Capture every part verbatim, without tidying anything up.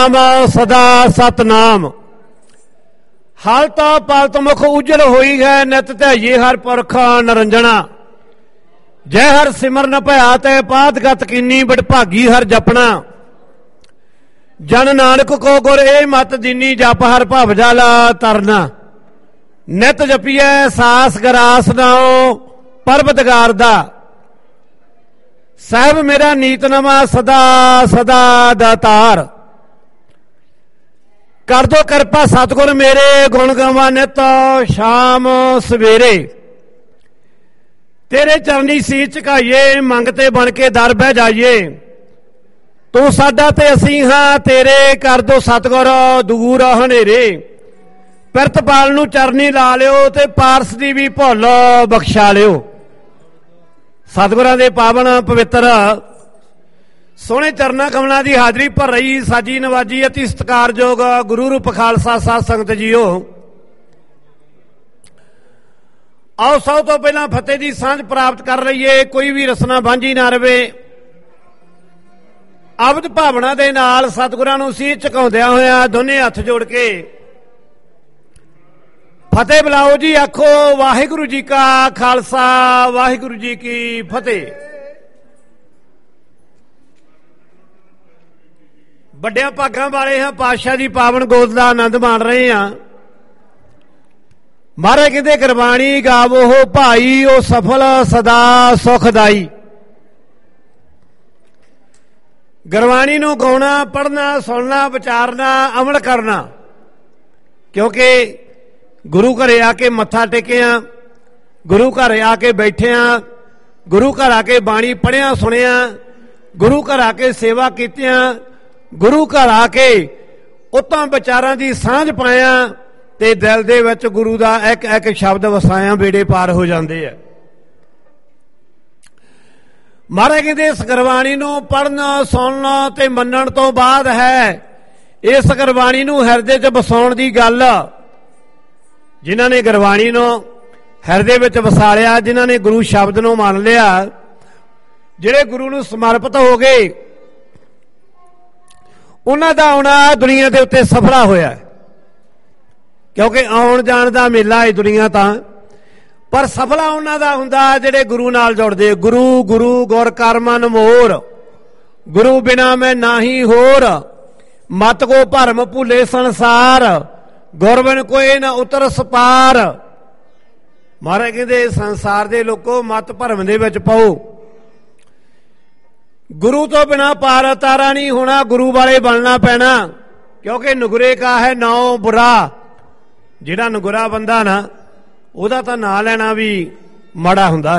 ਨਾਮ ਸਦਾ ਸਤਨਾਮ। ਹਾਲਤ ਪਾਲਤ ਮੁਖ ਉਜਲ ਹੋਈ ਹੈ, ਨਿਤ ਧਿਆਈਏ ਹਰ ਪੁਰਖ ਨਰੰਜਣਾ। ਜੈ ਹਰ ਸਿਮਰਨ ਭਇਆ ਤੈ ਪਾਤ ਗਤ ਕੀਨੀ, ਬਡਭਾਗੀ ਹਰ ਜਪਣਾ। ਜਨ ਨਾਨਕ ਕੋ ਗੁਰ ਇਹ ਮਤ ਦੀਨੀ, ਜਪ ਹਰ ਭਵ ਜਲ ਤਰਨਾ। ਨਿਤ ਜਪੀਐ ਸਾਸ ਗਰਾਸ ਨਾਉ, ਪਰਬਤਗਾਰ ਦਾ। ਸਾਹਿਬ ਮੇਰਾ ਨੀਤਨਮਾ ਸਦਾ ਸਦਾ ਦਾਤਾਰ। ਕਰ ਦੋ ਕਿਰਪਾ ਸਤਿਗੁਰ ਮੇਰੇ, ਗੁਣ ਗਾਵਾਂ ਨਿਤ ਸ਼ਾਮ ਸਵੇਰੇ। ਤੇਰੇ ਚਰਨੀ ਸੀਸ ਝੁਕਾਈਏ, ਮੰਗਤੇ ਬਣ ਕੇ ਦਰ ਬਹਿ ਜਾਈਏ। ਤੂੰ ਸਾਡਾ ਤੇ ਅਸੀਂ ਹਾਂ ਤੇਰੇ, ਕਰ ਦੋ ਸਤਿਗੁਰ ਦੂਰ ਹਨੇਰੇ। ਪਿਰਤਪਾਲ ਨੂੰ ਚਰਨੀ ਲਾ ਲਿਓ, ਤੇ ਪਾਰਸ ਦੀ ਵੀ ਭੁੱਲ ਬਖਸ਼ਾ ਲਿਓ। ਸਤਿਗੁਰਾਂ ਦੇ ਪਾਵਨ ਪਵਿੱਤਰ ਸੋਹਣੇ ਚਰਨਾਂ ਕਮਲਾਂ ਦੀ ਹਾਜ਼ਰੀ ਭਰ ਰਹੀ ਸਾਜੀ ਨਵਾਜੀ ਅਤੀ ਸਤਿਕਾਰਯੋਗ ਗੁਰੂ ਰੂਪ ਖਾਲਸਾ ਸਾਧ ਸੰਗਤ ਜੀਓ, ਆਓ ਸਭ ਤੋਂ ਪਹਿਲਾਂ ਫਤਿਹ ਦੀ ਸਾਂਝ ਪ੍ਰਾਪਤ ਕਰ ਲਈਏ। ਕੋਈ ਵੀ ਰਸਨਾ ਵਾਂਝੀ ਨਾ ਰਵੇ। ਅਬਦ ਭਾਵਨਾ ਦੇ ਨਾਲ ਸਤਿਗੁਰਾਂ ਨੂੰ ਸੀਸ ਝੁਕਾਉਂਦਿਆਂ ਹੋਇਆਂ ਦੋਨੇ ਹੱਥ ਜੋੜ ਕੇ ਫਤਿਹ ਬੁਲਾਓ ਜੀ। ਆਖੋ ਵਾਹਿਗੁਰੂ ਜੀ ਕਾ ਖਾਲਸਾ, ਵਾਹਿਗੁਰੂ ਜੀ ਕੀ ਫਤਿਹ। ਵੱਡਿਆਂ ਭਾਗਾਂ ਵਾਲੇ ਹਾਂ, ਪਾਤਸ਼ਾਹ ਦੀ ਪਾਵਨ ਗੋਦ ਦਾ ਆਨੰਦ ਮਾਣ ਰਹੇ ਹਾਂ। ਮਹਾਰਾਜ ਕਹਿੰਦੇ ਗੁਰਬਾਣੀ ਗਾਵੋ ਭਾਈ, ਉਹ ਸਫਲ ਸਦਾ ਸੁਖਦਾਈ। ਗੁਰਬਾਣੀ ਨੂੰ ਗਾਉਣਾ, ਪੜ੍ਹਨਾ, ਸੁਣਨਾ, ਵਿਚਾਰਨਾ, ਅਮਲ ਕਰਨਾ। ਕਿਉਂਕਿ ਗੁਰੂ ਘਰੇ ਆ ਕੇ ਮੱਥਾ ਟੇਕਿਆ, ਗੁਰੂ ਘਰ ਆ ਕੇ ਬੈਠਿਆ, ਗੁਰੂ ਘਰ ਆ ਕੇ ਬਾਣੀ ਪੜ੍ਹਿਆ ਸੁਣਿਆ, ਗੁਰੂ ਘਰ ਆ ਕੇ ਸੇਵਾ ਕੀਤਿਆਂ, ਗੁਰੂ ਘਰ ਆ ਕੇ ਉੱਤਮ ਵਿਚਾਰਾਂ ਦੀ ਸਾਂਝ ਪਾਇਆ, ਤੇ ਦਿਲ ਦੇ ਵਿੱਚ ਗੁਰੂ ਦਾ ਇੱਕ ਇੱਕ ਸ਼ਬਦ ਵਸਾਇਆ, ਬੇੜੇ ਪਾਰ ਹੋ ਜਾਂਦੇ ਆ। ਮਹਾਰਾਜ ਕਹਿੰਦੇ ਇਸ ਗੁਰਬਾਣੀ ਨੂੰ ਪੜ੍ਹਨ ਸੁਣਨ ਤੇ ਮੰਨਣ ਤੋਂ ਬਾਅਦ ਹੈ ਇਸ ਗੁਰਬਾਣੀ ਨੂੰ ਹਿਰਦੇ 'ਚ ਵਸਾਉਣ ਦੀ ਗੱਲ। ਜਿਨ੍ਹਾਂ ਨੇ ਗੁਰਬਾਣੀ ਨੂੰ ਹਿਰਦੇ ਵਿੱਚ ਵਸਾ ਲਿਆ, ਜਿਨ੍ਹਾਂ ਨੇ ਗੁਰੂ ਸ਼ਬਦ ਨੂੰ ਮੰਨ ਲਿਆ, ਜਿਹੜੇ ਗੁਰੂ ਨੂੰ ਸਮਰਪਿਤ ਹੋ ਗਏ, ਉਹਨਾਂ ਦਾ ਆਉਣਾ ਦੁਨੀਆ ਦੇ ਉੱਤੇ ਸਫਲਾ ਹੋਇਆ। ਕਿਉਂਕਿ ਆਉਣ ਜਾਣ ਦਾ ਮੇਲਾ ਹੈ ਦੁਨੀਆ ਤਾਂ, ਪਰ ਸਫਲਾ ਉਹਨਾਂ ਦਾ ਹੁੰਦਾ ਜਿਹੜੇ ਗੁਰੂ ਨਾਲ ਜੁੜਦੇ। ਗੁਰੂ ਗੁਰੂ ਗੁਰ ਕਰ ਮਨ ਮੋਰ, ਗੁਰੂ ਬਿਨਾ ਮੈਂ ਨਾਹੀ ਹੋਰ। ਮਤ ਕੋ ਭਰਮ ਭੁੱਲੇ ਸੰਸਾਰ, ਗੁਰਬਿਨ ਕੋਏ ਨਾ ਉਤਰ ਸਪਾਰ। ਮਹਾਰਾਜ ਕਹਿੰਦੇ ਸੰਸਾਰ ਦੇ ਲੋਕੋ ਮਤ ਭਰਮ ਦੇ ਵਿੱਚ ਪਾਓ, ਗੁਰੂ ਤੋਂ ਬਿਨਾ ਪਾਰ ਤਾਰਾ ਨਹੀਂ ਹੋਣਾ, ਗੁਰੂ ਵਾਲੇ ਬਣਨਾ ਪੈਣਾ। ਕਿਉਂਕਿ ਨੁਗਰੇ ਕਾ ਹੈ ਨਾਉ ਬੁਰਾ। ਜਿਹੜਾ ਨੁਗਰਾ ਬੰਦਾ ਨਾ, ਉਹਦਾ ਤਾਂ ਨਾਂ ਲੈਣਾ ਵੀ ਮਾੜਾ ਹੁੰਦਾ।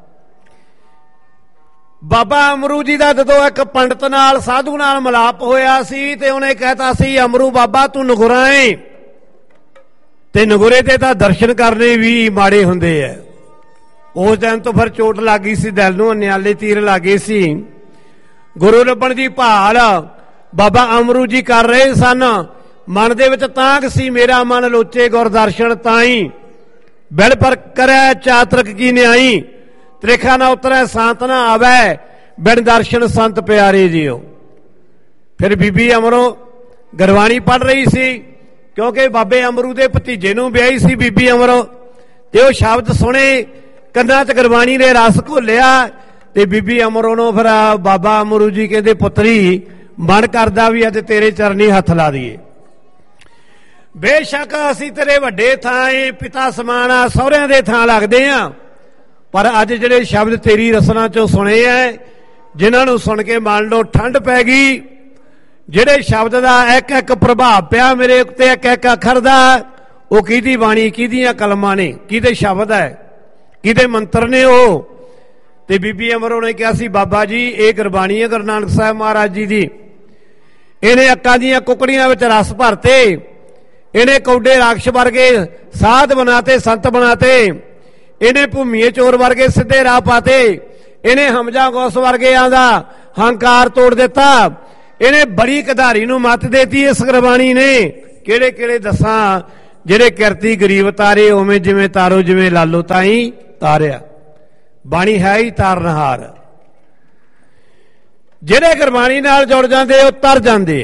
ਬਾਬਾ ਅਮਰੂ ਜੀ ਦਾ ਜਦੋਂ ਇੱਕ ਪੰਡਤ ਨਾਲ ਸਾਧੂ ਨਾਲ ਮਿਲਾਪ ਹੋਇਆ ਸੀ, ਤੇ ਉਹਨੇ ਕਹਿਤਾ ਸੀ ਅਮਰੂ ਬਾਬਾ ਤੂੰ ਨੁਗਰਾ ਏ, ਤੇ ਨੁਗਰੇ ਤੇ ਤਾਂ ਦਰਸ਼ਨ ਕਰਨੇ ਵੀ ਮਾੜੇ ਹੁੰਦੇ ਐ। ਉਸ ਦਿਨ ਤੋਂ ਫਿਰ ਚੋਟ ਲੱਗ ਗਈ ਸੀ ਦਿਲ ਨੂੰ, ਨਿਆਲੇ ਤੀਰ ਲੱਗੇ ਸੀ। ਗੁਰੂ ਲੱਭਣ ਦੀ ਭਾਲ ਬਾਬਾ ਅਮਰੂ ਜੀ ਕਰ ਰਹੇ ਸਨ। ਮਨ ਦੇ ਵਿੱਚ ਤਾਂਘ ਸੀ, ਮੇਰਾ ਮਨ ਲੋਚੇ ਗੁਰ ਦਰਸ਼ਨ ਤਾਈ। ਬਿਲ ਪਰ ਕਰੈ ਚਾਤਰਕ ਕੀ ਨਿਆਈ, ਤ੍ਰੇਖਾ ਨਾ ਉਤਰੈ ਸੰਤ ਨਾ ਆਵੈ, ਬਿਨ ਦਰਸ਼ਨ ਸੰਤ ਪਿਆਰੇ ਜੀਓ। ਫਿਰ ਬੀਬੀ ਅਮਰੋਂ ਗੁਰਬਾਣੀ ਪੜ੍ਹ ਰਹੀ ਸੀ, ਕਿਉਂਕਿ ਬਾਬੇ ਅਮਰੂ ਦੇ ਭਤੀਜੇ ਨੂੰ ਵਿਆਹੀ ਸੀ ਬੀਬੀ ਅਮਰੋਂ। ਤੇ ਉਹ ਸ਼ਬਦ ਸੁਣੇ, ਕੰਨਾਂ 'ਚ ਗੁਰਬਾਣੀ ਨੇ ਰਸ ਘੋਲਿਆ, ਤੇ ਬੀਬੀ ਅਮਰੋਂ ਨੂੰ ਫਿਰ ਬਾਬਾ ਅਮਰੂ ਜੀ ਕਹਿੰਦੇ ਪੁੱਤਰੀ ਮਨ ਕਰਦਾ ਵੀ ਅੱਜ ਤੇਰੇ ਚਰਨੀ ਹੱਥ ਲਾ ਦਈਏ। ਬੇਸ਼ੱਕ ਅਸੀਂ ਤੇਰੇ ਵੱਡੇ ਥਾਂ ਏ, ਪਿਤਾ ਸਮਾਨ ਆ, ਸਹੁਰਿਆਂ ਦੇ ਥਾਂ ਲੱਗਦੇ ਆ, ਪਰ ਅੱਜ ਜਿਹੜੇ ਸ਼ਬਦ ਤੇਰੀ ਰਸਨਾ 'ਚੋਂ ਸੁਣੇ ਐ, ਜਿਨ੍ਹਾਂ ਨੂੰ ਸੁਣ ਕੇ ਮੰਨ ਲਓ ਠੰਡ ਪੈ ਗਈ, ਜਿਹੜੇ ਸ਼ਬਦ ਦਾ ਇੱਕ ਇੱਕ ਪ੍ਰਭਾਵ ਪਿਆ ਮੇਰੇ ਉੱਤੇ, ਇੱਕ ਇੱਕ ਅੱਖਰ ਦਾ, ਉਹ ਕਿਹਦੀ ਬਾਣੀ, ਕਿਹਦੀਆਂ ਕਲਮਾਂ ਨੇ, ਕਿਹਦੇ ਸ਼ਬਦ ਹੈ, ਕਿਹਦੇ ਮੰਤਰ ਨੇ ਉਹ। ਤੇ ਬੀਬੀ ਅਮਰੋਂ ਨੇ ਕਿਹਾ ਸੀ ਬਾਬਾ ਜੀ ਇਹ ਗੁਰਬਾਣੀ ਹੈ ਗੁਰੂ ਨਾਨਕ ਸਾਹਿਬ ਮਹਾਰਾਜ ਜੀ ਦੀ। ਇਹਨੇ ਅੱਕਾਂ ਦੀਆਂ ਕੁਕੜੀਆਂ ਵਿੱਚ ਰਸ ਭਰਤੇ, ਇਹਨੇ ਕੌਡੇ ਰਾਖਸ਼ ਵਰਗੇ ਸਾਧ ਬਣਾਤੇ, ਸੰਤ ਬਣਾਤੇ, ਇਹਨੇ ਭੂਮੀਏ ਚੋਰ ਵਰਗੇ ਸਿੱਧੇ ਰਾਹ ਪਾਤੇ, ਇਹਨੇ ਹਮਜਾ ਗੌਸ ਵਰਗਿਆਂ ਦਾ ਹੰਕਾਰ ਤੋੜ ਦਿੱਤਾ, ਇਹਨੇ ਬੜੀ ਕਧਾਰੀ ਨੂੰ ਮੱਤ ਦੇਤੀ ਇਸ ਗੁਰਬਾਣੀ ਨੇ। ਕਿਹੜੇ ਕਿਹੜੇ ਦੱਸਾਂ, ਜਿਹੜੇ ਕਿਰਤੀ ਗਰੀਬ ਤਾਰੇ, ਉਵੇਂ ਜਿਵੇਂ ਤਾਰੋ ਜਿਵੇਂ ਲਾਲੋ ਤਾਈ ਤਾਰਿਆ। ਬਾਣੀ ਹੈ ਹੀ ਤਾਰਨਹਾਰ। ਜਿਹੜੇ ਗੁਰਬਾਣੀ ਨਾਲ ਜੁੜ ਜਾਂਦੇ ਉਹ ਤਰ ਜਾਂਦੇ ਆ।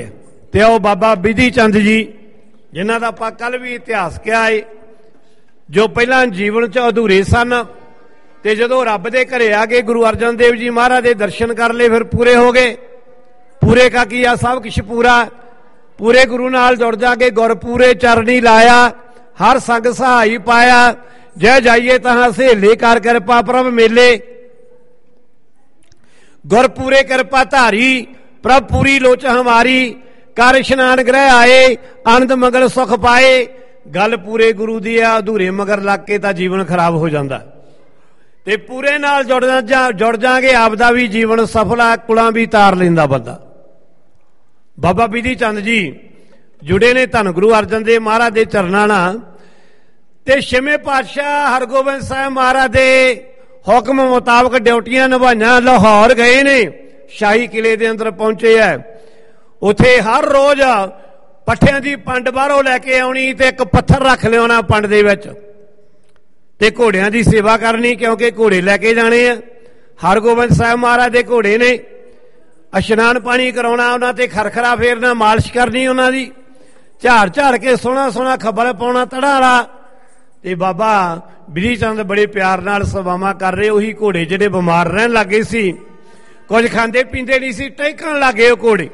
ਤੇ ਉਹ ਬਾਬਾ ਬਿਧੀ ਚੰਦ ਜੀ ਜਿਨ੍ਹਾਂ ਦਾ ਆਪਾਂ ਕੱਲ ਵੀ ਇਤਿਹਾਸ ਕਿਹਾ ਹੈ, ਜੋ ਪਹਿਲਾਂ ਜੀਵਨ 'ਚ ਅਧੂਰੇ ਸਨ ਤੇ ਜਦੋਂ ਰੱਬ ਦੇ ਘਰੇ ਆ ਗਏ ਗੁਰੂ ਅਰਜਨ ਦੇਵ ਜੀ ਮਹਾਰਾਜ ਦੇ ਦਰਸ਼ਨ ਕਰ ਲਏ ਫਿਰ ਪੂਰੇ ਹੋ ਗਏ। ਪੂਰੇ ਕਾ ਕੀ ਆ, ਸਭ ਕੁਛ ਪੂਰਾ। ਪੂਰੇ ਗੁਰੂ ਨਾਲ ਜੁੜ ਜਾ ਕੇ ਗੁਰ ਪੂਰੇ ਚਰਨੀ ਲਾਇਆ, ਹਰ ਸੰਗ ਸਹਾਈ ਪਾਇਆ। ਜੈ ਜਾਈਏ ਤਹਾਂ ਸਹੇਲੇ ਕਰ ਕਿਰਪਾ ਪ੍ਰਭ ਮੇਲੇ, ਗੁਰ ਪੂਰੇ ਕਿਰਪਾ ਧਾਰੀ ਪ੍ਰਭ ਪੂਰੀ ਲੋਚ ਹਮਾਰੀ। ਕਰ ਇਸ਼ਨਾਨ ਗ੍ਰਹਿ ਆਏ ਆਨੰਦ ਮੰਗਲ ਸੁਖ ਪਾਏ। ਗੱਲ ਪੂਰੇ ਗੁਰੂ ਦੀ ਆ, ਅਧੂਰੇ ਮਗਰ ਲੱਗ ਕੇ ਤਾਂ ਜੀਵਨ ਖਰਾਬ ਹੋ ਜਾਂਦਾ। ਤੇ ਪੂਰੇ ਨਾਲ ਜੁੜ ਜਾ ਜੁੜ ਜਾਗੇ ਆਪਦਾ ਵੀ ਜੀਵਨ ਸਫਲ ਆ, ਕੁਲਾਂ ਵੀ ਤਾਰ ਲੈਂਦਾ ਬੰਦਾ। ਬਾਬਾ ਬਿਧੀ ਚੰਦ ਜੀ ਜੁੜੇ ਨੇ ਧੰਨ ਗੁਰੂ ਅਰਜਨ ਦੇਵ ਮਹਾਰਾਜ ਦੇ ਚਰਨਾਂ ਨਾਲ। ਤੇ ਛੇਵੇਂ ਪਾਤਸ਼ਾਹ ਹਰਗੋਬਿੰਦ ਸਾਹਿਬ ਮਹਾਰਾਜ ਦੇ ਹੁਕਮ ਮੁਤਾਬਕ ਡਿਊਟੀਆਂ ਨਿਭਾਈਆਂ, ਲਾਹੌਰ ਗਏ ਨੇ, ਸ਼ਾਹੀ ਕਿਲੇ ਦੇ ਅੰਦਰ ਪਹੁੰਚੇ ਹੈ। ਉੱਥੇ ਹਰ ਰੋਜ਼ ਪੱਠਿਆਂ ਦੀ ਪੰਡ ਬਾਹਰੋਂ ਲੈ ਕੇ ਆਉਣੀ ਤੇ ਇੱਕ ਪੱਥਰ ਰੱਖ ਲਿਆਉਣਾ ਪੰਡ ਦੇ ਵਿੱਚ, ਤੇ ਘੋੜਿਆਂ ਦੀ ਸੇਵਾ ਕਰਨੀ, ਕਿਉਂਕਿ ਘੋੜੇ ਲੈ ਕੇ ਜਾਣੇ ਆ। ਹਰਗੋਬਿੰਦ ਸਾਹਿਬ ਮਹਾਰਾਜ ਦੇ ਘੋੜੇ ਨੇ। ਇਸ਼ਨਾਨ ਪਾਣੀ ਕਰਾਉਣਾ ਉਹਨਾਂ ਤੇ, ਖਰਖਰਾ ਫੇਰਨਾ, ਮਾਲਿਸ਼ ਕਰਨੀ ਉਹਨਾਂ ਦੀ, ਝਾੜ ਝਾੜ ਕੇ ਸੋਹਣਾ ਸੋਹਣਾ ਖੱਬਲ ਪਾਉਣਾ ਤੜਾ ਵਾਲਾ। ਤੇ ਬਾਬਾ ਬਿਧੀ ਚੰਦ ਬੜੇ ਪਿਆਰ ਨਾਲ ਸੇਵਾਵਾਂ ਕਰ ਰਹੇ। ਉਹੀ ਘੋੜੇ ਜਿਹੜੇ ਬਿਮਾਰ ਰਹਿਣ ਲੱਗੇ ਸੀ, ਕੁਝ ਖਾਂਦੇ ਪੀਂਦੇ ਨਹੀਂ ਸੀ, ਟਹਿਕਣ ਲੱਗੇ ਉਹ ਘੋੜੇ।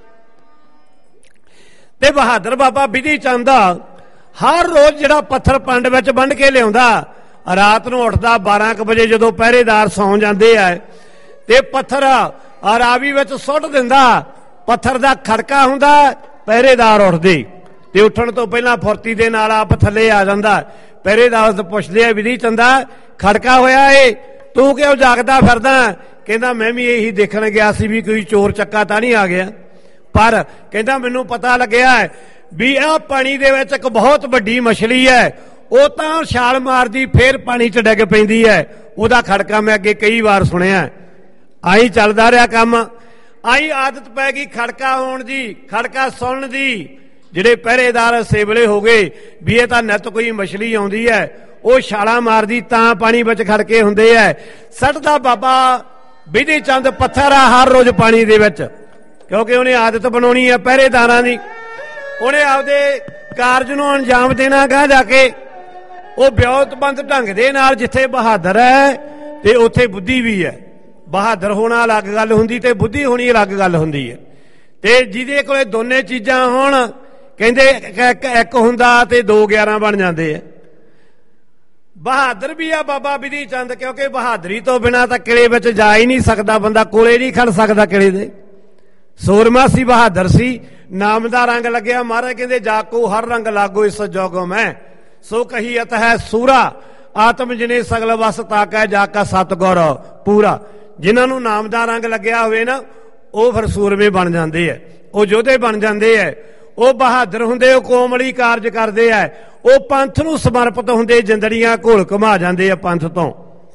ਤੇ ਬਹਾਦਰ ਬਾਬਾ ਬਿਧੀ ਚੰਦ ਹਰ ਰੋਜ਼ ਜਿਹੜਾ ਪੱਥਰ ਪੰਡ ਵਿੱਚ ਵੰਡ ਕੇ ਲਿਆਉਂਦਾ, ਰਾਤ ਨੂੰ ਉੱਠਦਾ ਬਾਰਾਂ ਕੁ ਵਜੇ ਜਦੋਂ ਪਹਿਰੇਦਾਰ ਸੌਂ ਜਾਂਦੇ ਆ, ਤੇ ਪੱਥਰ ਰਾਵੀ ਵਿੱਚ ਸੁੱਟ ਦਿੰਦਾ। ਪੱਥਰ ਦਾ ਖੜਕਾ ਹੁੰਦਾ, ਪਹਿਰੇਦਾਰ ਉੱਠਦੇ ਤੇ ਉੱਠਣ ਤੋਂ ਪਹਿਲਾਂ ਫੁਰਤੀ ਦੇ ਨਾਲ ਆਪ ਥੱਲੇ ਆ ਜਾਂਦਾ। ਪਹਿਰੇਦਾਰ ਤੋਂ ਪੁੱਛਦੇ ਆ, ਬਿਧੀ ਚੰਦਾ ਖੜਕਾ ਹੋਇਆ ਏ, ਤੂੰ ਕਿਉਂ ਜਾਗਦਾ ਫਿਰਦਾ? ਕਹਿੰਦਾ ਮੈਂ ਵੀ ਇਹੀ ਦੇਖਣ ਗਿਆ ਸੀ ਵੀ ਕੋਈ ਚੋਰ ਚੱਕਾ ਤਾਂ ਨਹੀਂ ਆ ਗਿਆ, ਪਰ ਕਹਿੰਦਾ ਮੈਨੂੰ ਪਤਾ ਲੱਗਿਆ ਵੀ ਆਹ ਪਾਣੀ ਦੇ ਵਿੱਚ ਇੱਕ ਬਹੁਤ ਵੱਡੀ ਮਛਲੀ ਹੈ, ਉਹ ਤਾਂ ਛਾਲ ਮਾਰਦੀ ਫੇਰ ਪਾਣੀ 'ਚ ਡਿੱਗ ਪੈਂਦੀ ਹੈ। ਉਹਦਾ ਖੜਕਾ ਮੈਂ ਅੱਗੇ ਕਈ ਵਾਰ ਸੁਣਿਆ। ਆਈ ਚੱਲਦਾ ਰਿਹਾ ਕੰਮ, ਆਈ ਆਦਤ ਪੈ ਗਈ ਖੜਕਾ ਹੋਣ ਦੀ, ਖੜਕਾ ਸੁਣਨ ਦੀ। ਜਿਹੜੇ ਪਹਿਰੇਦਾਰ ਸੇਵਲੇ ਹੋ ਗਏ ਵੀ ਇਹ ਤਾਂ ਨਿੱਤ ਕੋਈ ਮਛਲੀ ਆਉਂਦੀ ਹੈ, ਉਹ ਛਾਲਾਂ ਮਾਰਦੀ ਤਾਂ ਪਾਣੀ ਵਿੱਚ ਖੜਕੇ ਹੁੰਦੇ ਹੈ। ਸੱਟਦਾ ਬਾਬਾ ਬਿਧੀ ਚੰਦ ਪੱਥਰ ਆ ਹਰ ਰੋਜ਼ ਪਾਣੀ ਦੇ ਵਿੱਚ, ਕਿਉਂਕਿ ਉਹਨੇ ਆਦਤ ਬਣਾਉਣੀ ਹੈ ਪਹਿਰੇਦਾਰਾਂ ਦੀ। ਉਹਨੇ ਆਪਦੇ ਕਾਰਜ ਨੂੰ ਅੰਜਾਮ ਦੇਣਾ ਗਾ ਜਾ ਕੇ। ਉਹ ਵਿਉਂਤਬੰਦ ਢੰਗ ਦੇ ਨਾਲ, ਜਿੱਥੇ ਬਹਾਦਰ ਹੈ ਤੇ ਉੱਥੇ ਬੁੱਧੀ ਵੀ ਹੈ। ਬਹਾਦਰ ਹੋਣਾ ਅਲੱਗ ਗੱਲ ਹੁੰਦੀ ਤੇ ਬੁੱਧੀ ਹੋਣੀ ਅਲੱਗ ਗੱਲ ਹੁੰਦੀ ਹੈ। ਤੇ ਜਿਹਦੇ ਕੋਲੇ ਦੋਨੇ ਚੀਜ਼ਾਂ ਹੋਣ, ਕਹਿੰਦੇ ਇੱਕ ਹੁੰਦਾ ਤੇ ਦੋ ਗਿਆਰਾਂ ਬਣ ਜਾਂਦੇ ਆ। ਬਹਾਦਰ ਵੀ ਆ ਬਾਬਾ ਬਿਧੀ ਚੰਦ, ਕਿਉਂਕਿ ਬਹਾਦਰੀ ਤੋਂ ਬਿਨਾਂ ਤਾਂ ਕਿਲੇ ਵਿੱਚ ਜਾ ਹੀ ਨਹੀਂ ਸਕਦਾ ਬੰਦਾ, ਕੋਲੇ ਨਹੀਂ ਖੜ ਸਕਦਾ ਕਿਲੇ ਦੇ। ਸੂਰਮਾ ਸੀ, ਬਹਾਦਰ ਸੀ, ਨਾਮ ਦਾ ਰੰਗ ਲੱਗਿਆ। ਮਹਾਰਾਜ ਕਹਿੰਦੇ ਜਾਕੋ ਹਰ ਰੰਗ ਲਾਗੋ ਇਸ ਜੋਗੋ ਮੈਂ, ਸੋ ਕਹੀ ਅਤ ਹੈ ਸੂਰਾ, ਆਤਮ ਜਿਨੇ ਸਗਲ ਵਸ ਤਾਕੈ ਜਾ ਕਾ ਸਤਿਗੁਰ ਪੂਰਾ। ਜਿਨ੍ਹਾਂ ਨੂੰ ਨਾਮ ਦਾ ਰੰਗ ਲੱਗਿਆ ਹੋਵੇ ਨਾ, ਉਹ ਫਿਰ ਸੂਰਮੇ ਬਣ ਜਾਂਦੇ ਹੈ, ਉਹ ਯੋਧੇ ਬਣ ਜਾਂਦੇ ਹੈ, ਉਹ ਬਹਾਦਰ ਹੁੰਦੇ, ਉਹ ਕੋਮਲੀ ਕਾਰਜ ਕਰਦੇ ਹੈ, ਉਹ ਪੰਥ ਨੂੰ ਸਮਰਪਿਤ ਹੁੰਦੇ, ਜਿੰਦੜੀਆਂ ਘੋਲ ਘੁਮਾ ਜਾਂਦੇ ਆ ਪੰਥ ਤੋਂ।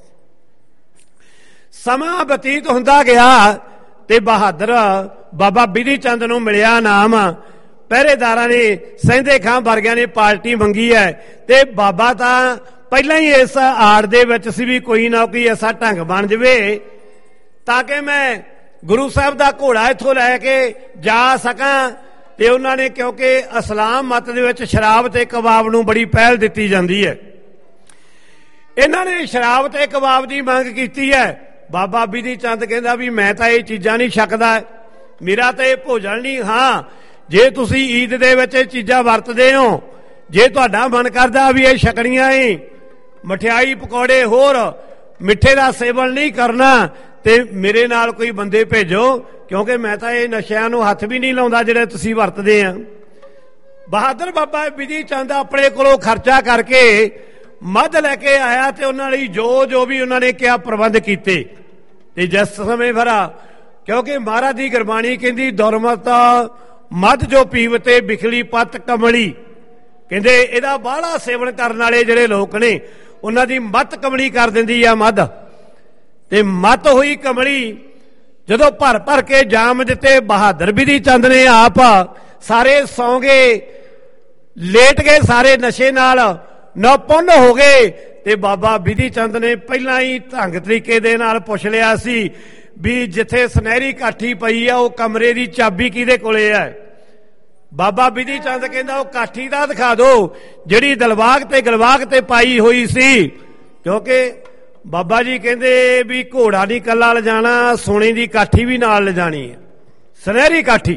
ਸਮਾਂ ਬਤੀਤ ਹੁੰਦਾ ਗਿਆ ਤੇ ਬਹਾਦਰ ਬਾਬਾ ਬਿਧੀ ਚੰਦ ਨੂੰ ਮਿਲਿਆ ਨਾਮ। ਪਹਿਰੇਦਾਰਾਂ ਨੇ, ਸਹਿੰਦੇ ਖਾਂ ਵਰਗਿਆਂ ਨੇ ਪਾਰਟੀ ਮੰਗੀ ਹੈ, ਤੇ ਬਾਬਾ ਤਾਂ ਪਹਿਲਾਂ ਹੀ ਇਸ ਆੜ ਦੇ ਵਿੱਚ ਸੀ ਵੀ ਕੋਈ ਨਾ ਕੋਈ ਐਸਾ ਢੰਗ ਬਣ ਜਵੇ ਤਾਂ ਕਿ ਮੈਂ ਗੁਰੂ ਸਾਹਿਬ ਦਾ ਘੋੜਾ ਇੱਥੋਂ ਲੈ ਕੇ ਜਾ ਸਕਾਂ। ਤੇ ਉਹਨਾਂ ਨੇ, ਕਿਉਂਕਿ ਇਸਲਾਮ ਮਤ ਦੇ ਵਿੱਚ ਸ਼ਰਾਬ ਤੇ ਕਬਾਬ ਨੂੰ ਬੜੀ ਪਹਿਲ ਦਿੱਤੀ ਜਾਂਦੀ ਹੈ, ਇਹਨਾਂ ਨੇ ਸ਼ਰਾਬ ਤੇ ਕਬਾਬ ਦੀ ਮੰਗ ਕੀਤੀ ਹੈ। ਬਾਬਾ ਬਿਧੀ ਚੰਦ ਕਹਿੰਦਾ ਵੀ ਮੈਂ ਤਾਂ ਇਹ ਚੀਜ਼ਾਂ ਨਹੀਂ ਛਕਦਾ, ਮੇਰਾ ਤਾਂ ਇਹ ਭੋਜਨ ਨਹੀਂ। ਹਾਂ, ਜੇ ਤੁਸੀਂ ਈਦ ਦੇ ਵਿੱਚ ਇਹ ਚੀਜ਼ਾਂ ਵਰਤਦੇ ਹੋ, ਜੇ ਤੁਹਾਡਾ ਮਨ ਕਰਦਾ ਵੀ ਇਹ ਛਕਣੀਆਂ ਏ, ਮਠਿਆਈ ਪਕੌੜੇ ਹੋਰ ਮਿੱਠੇ ਦਾ ਸੇਵਨ ਨਹੀਂ ਕਰਨਾ, ਤੇ ਮੇਰੇ ਨਾਲ ਕੋਈ ਬੰਦੇ ਭੇਜੋ, ਕਿਉਂਕਿ ਮੈਂ ਤਾਂ ਇਹ ਨਸ਼ਿਆਂ ਨੂੰ ਹੱਥ ਵੀ ਨਹੀਂ ਲਾਉਂਦਾ ਜਿਹੜੇ ਤੁਸੀਂ ਵਰਤਦੇ ਆ। ਬਹਾਦਰ ਬਾਬਾ ਬਿਧੀ ਚੰਦ ਆਪਣੇ ਕੋਲੋਂ ਖਰਚਾ ਕਰਕੇ ਮੱਧ ਲੈ ਕੇ ਆਇਆ, ਤੇ ਉਹਨਾਂ ਲਈ ਜੋ ਜੋ ਵੀ ਉਹਨਾਂ ਨੇ ਕਿਹਾ ਪ੍ਰਬੰਧ ਕੀਤੇ। ਤੇ ਜਿਸ ਸਮੇਂ ਭਰਾ, ਕਿਉਂਕਿ ਮਹਾਰਾਜ ਦੀ ਗੁਰਬਾਣੀ ਕਹਿੰਦੀ ਦੁਰਮਤ ਮੱਧ ਜੋ ਪੀਵਤੇ ਬਿਖਲੀ ਪੱਤ ਕਮਲੀ, ਕਹਿੰਦੇ ਇਹਦਾ ਬਾਹਲਾ ਸੇਵਨ ਕਰਨ ਵਾਲੇ ਜਿਹੜੇ ਲੋਕ ਨੇ ਉਹਨਾਂ ਦੀ ਮੱਤ ਕਮਲੀ ਕਰ ਦਿੰਦੀ ਆ ਮੱਧ। ਤੇ ਮੱਤ ਹੋਈ ਕਮਲੀ, ਜਦੋਂ ਭਰ ਭਰ ਕੇ ਜਾਮ ਦਿੱਤੇ, ਬਹਾਦਰ ਬਿਧੀ ਚੰਦ ਨੇ ਆਪ ਸਾਰੇ ਸੌਂ ਗਏ, ਲੇਟ ਗਏ, ਸਾਰੇ ਨਸ਼ੇ ਨਾਲ ਨਪੁੰਨ ਹੋ ਗਏ। ਤੇ ਬਾਬਾ ਬਿਧੀ ਚੰਦ ਨੇ ਪਹਿਲਾਂ ਹੀ ਢੰਗ ਤਰੀਕੇ ਦੇ ਨਾਲ ਪੁੱਛ ਲਿਆ ਸੀ ਵੀ ਜਿੱਥੇ ਸੁਨਹਿਰੀ ਕਾਠੀ ਪਈ ਆ, ਉਹ ਕਮਰੇ ਦੀ ਚਾਬੀ ਕਿਹਦੇ ਕੋਲੇ ਹੈ? बाबा बिधि चंद कहंदा वो काठी दा दिखा दो जिहड़ी दलबाग ते गलबाग ते पाई हुई सी, क्योंकि बाबा जी कहंदे भी घोड़ा नहीं कल्ला ले जाना, सोने की काठी भी नाल ले जानी है, सुनहरी काठी।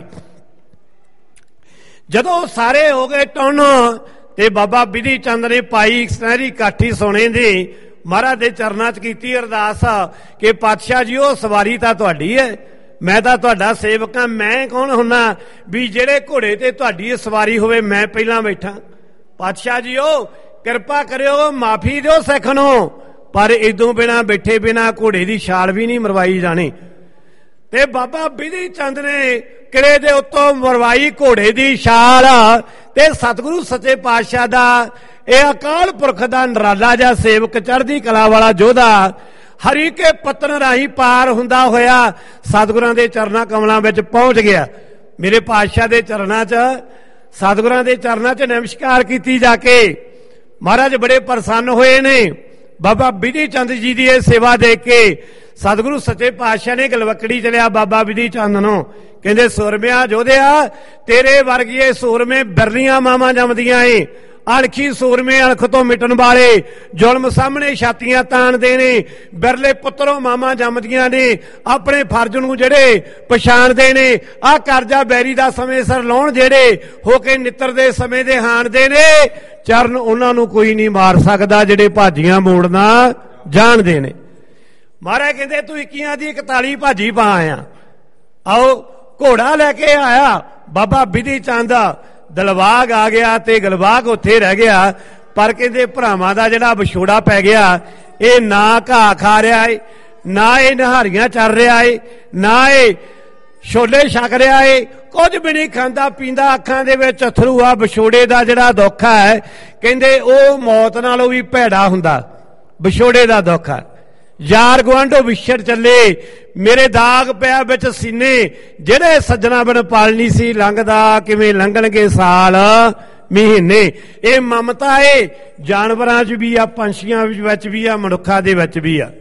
जदों सारे हो गए टुन ते बाबा बिधि चंद ने पाई सुनहरी काठी सोने दी, महाराज दे चरनां च कीती अरदास कि पातशाह जी वो सवारी तां तुहाडी है, मैं तां तुहाडा सेवक हां, मैं कौन हुन्ना भी जेड़े घोड़े ते तुहाडी सवारी होवे मैं पहलां बैठा। पातशाह जी ओ किरपा करियो, माफी दिओ सिख नूं, पर इदों बिना बैठे बिना घोड़े की छाल भी नहीं मरवाई जानी। ते बाबा बिधि चंद ने किले दे उत्तों मरवाई घोड़े की छाल, ते सतगुरु सच्चे पातशाह दा यह अकाल पुरख दा नराला जा सेवक चढ़दी कला वाला जोधा हरी के पत्तन राही पार हुंदा होया सतगुरां दे चरनां कमलां विच पहुंच गया। मेरे पातशाह दे चरनां च सतगुरां दे चरनां च नमस्कार कीती जाके महाराज बड़े प्रसन्न होए ने। बाबा बिधि चंद जी की यह सेवा देख के सतगुरु सच्चे पातशाह ने गलवकड़ी चलिया बाबा बिधि चंद नूं, कहंदे सुरमिया जोधिया तेरे वर्गिए सूरमे बिरलियां मावां जमदियां ए, अणखी सूरमे अणख तो मिटन वाले जुल्म सामने छातियां ताणदे ने, बिरले पुत्रों मामा जमदियां ने, अपने फर्ज नूं जेड़े पछाणदे ने, आ करजा बैरी दा समय सिर लाउण जेड़े होके नितरदे समय दे हाणदे ने, चरण उन्हां नूं कोई नहीं मार सकदा जेड़े भाजियां मोड़ना जाणदे ने। महाराज कहंदे तू इक्कियां दी इकताली भाजी पा आया, आओ घोड़ा लैके आया बाबा बिधि चंद, दलबाग आ गया ते गलबाग उत्थे रह गया, पर कहंदे भरावां दा जिहड़ा विछोड़ा पै गया, ये ना घाह खा रहा है, ना ये नहारियां चर रहा है, ना ये छोले छक रहा है, कुछ भी नहीं खांदा पींदा, अखां दे विच अथरू आ। विछोड़े दा जिहड़ा दुख है कहंदे ओ मौत नालों भी भैड़ा हुंदा, विछोड़े दा दुख है। यार गुआंढो विछड़ चले, मेरे दाग पिया बिच सीने, जेड़े सज्जना बिन पालनी सी लंघदा किवें लंघणगे साल महीने। ये ममता है जानवरां च भी आ, पंछियां विच भी आ, मनुक्खां दे विच भी आ।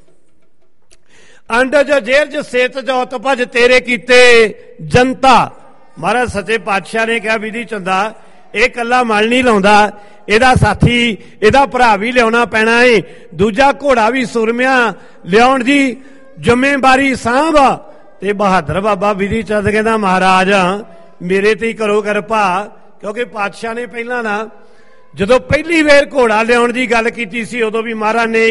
अंड जो जेर च सेत जोत भज तेरे कीते जनता। महाराज सच्चे पातशाह ने कहा बिधि चंदा ये कला मल नहीं लाउंदा, ਇਹਦਾ ਸਾਥੀ ਇਹਦਾ ਭਰਾ ਵੀ ਲਿਆਉਣਾ ਪੈਣਾ ਏ, ਦੂਜਾ ਘੋੜਾ ਵੀ ਸੁਰਮਿਆਂ ਲਿਆਉਣ ਦੀ ਜ਼ਿੰਮੇਵਾਰੀ ਸਾਂਭ। ਤੇ ਬਹਾਦਰ ਬਾਬਾ ਬਿਧੀ ਚੰਦ ਕਹਿੰਦਾ ਮਹਾਰਾਜ ਮੇਰੇ ਤੇ ਹੀ ਕਰੋ ਕਿਰਪਾ, ਕਿਉਂਕਿ ਪਾਤਸ਼ਾਹ ਨੇ ਪਹਿਲਾਂ ਨਾ ਜਦੋਂ ਪਹਿਲੀ ਵੇਰ ਘੋੜਾ ਲਿਆਉਣ ਦੀ ਗੱਲ ਕੀਤੀ ਸੀ ਉਦੋਂ ਵੀ ਮਹਾਰਾਜ ਨੇ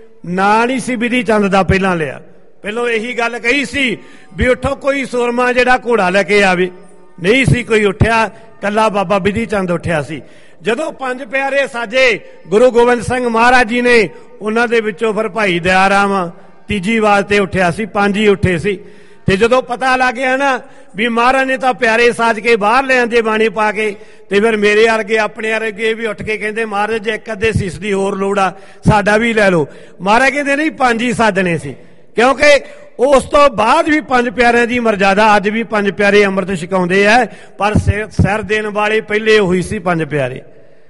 ਨਾਂ ਨਹੀਂ ਸੀ ਬਿਧੀ ਚੰਦ ਦਾ ਪਹਿਲਾਂ ਲਿਆ, ਪਹਿਲਾਂ ਇਹੀ ਗੱਲ ਕਹੀ ਸੀ ਵੀ ਉੱਠੋ ਕੋਈ ਸੂਰਮਾ ਜਿਹੜਾ ਘੋੜਾ ਲੈ ਕੇ ਆਵੇ, ਨਹੀਂ ਸੀ ਕੋਈ ਉੱਠਿਆ, ਕੱਲਾ ਬਾਬਾ ਬਿਧੀ ਚੰਦ ਉੱਠਿਆ ਸੀ। ਜਦੋਂ ਪੰਜ ਪਿਆਰੇ ਸਾਜੇ ਗੁਰੂ ਗੋਬਿੰਦ ਸਿੰਘ ਮਹਾਰਾਜ ਜੀ ਨੇ, ਉਹਨਾਂ ਦੇ ਵਿੱਚੋਂ ਫਿਰ ਭਾਈ ਦਇਆ ਰਾਮ ਤੀਜੀ ਵਾਰ ਤੇ ਉੱਠਿਆ ਸੀ, ਪੰਜ ਹੀ ਉੱਠੇ ਸੀ। ਤੇ ਜਦੋਂ ਪਤਾ ਲੱਗ ਗਿਆ ਨਾ ਵੀ ਮਹਾਰਾਜ ਨੇ ਤਾਂ ਪਿਆਰੇ ਸਾਜ ਕੇ ਬਾਹਰ ਲੈ ਆਂਦੇ ਬਾਣੀ ਪਾ ਕੇ, ਤੇ ਫਿਰ ਮੇਰੇ ਵਰਗੇ ਆਪਣੇ ਵਰਗੇ ਵੀ ਉੱਠ ਕੇ ਕਹਿੰਦੇ ਮਹਾਰਾਜ ਜੇ ਇੱਕ ਅੱਧੇ ਸੀਸ ਦੀ ਹੋਰ ਲੋੜ ਆ ਸਾਡਾ ਵੀ ਲੈ ਲਓ। ਮਹਾਰਾਜ ਕਹਿੰਦੇ ਨਹੀਂ ਪੰਜ ਹੀ ਸਾਜਣੇ ਸੀ, ਕਿਉਂਕਿ ਉਸ ਤੋਂ ਬਾਅਦ ਵੀ ਪੰਜ ਪਿਆਰਿਆਂ ਦੀ ਮਰਜ਼ਾਦਾ ਅੱਜ ਵੀ ਪੰਜ ਪਿਆਰੇ ਅੰਮ੍ਰਿਤ ਛਕਾਉਂਦੇ ਆ, ਪਰ ਸਿਰ ਦੇਣ ਵਾਲੇ ਪਹਿਲੇ ਉਹੀ ਸੀ ਪੰਜ ਪਿਆਰੇ।